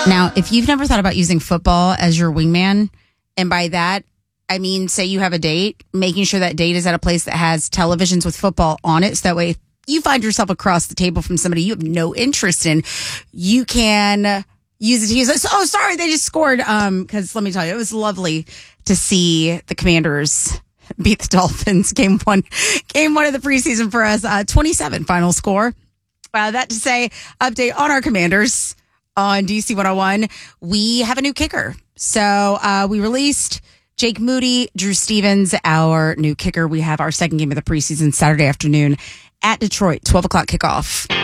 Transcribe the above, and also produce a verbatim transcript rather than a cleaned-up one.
Now, if you've never thought about using football as your wingman, and by that, I mean, say you have a date, making sure that date is at a place that has televisions with football on it. So that way, if you find yourself across the table from somebody you have no interest in, you can use it to use it. Oh, sorry, they just scored. Um, because let me tell you, it was lovely to see the Commanders beat the Dolphins. Game one, game one of the preseason for us. Uh, twenty-seven final score. Uh, that to say, update on our Commanders on D C one oh one. We have a new kicker. So uh, we released Jake Moody, Drew Stevens, our new kicker. We have our second game of the preseason Saturday afternoon at Detroit, twelve o'clock kickoff.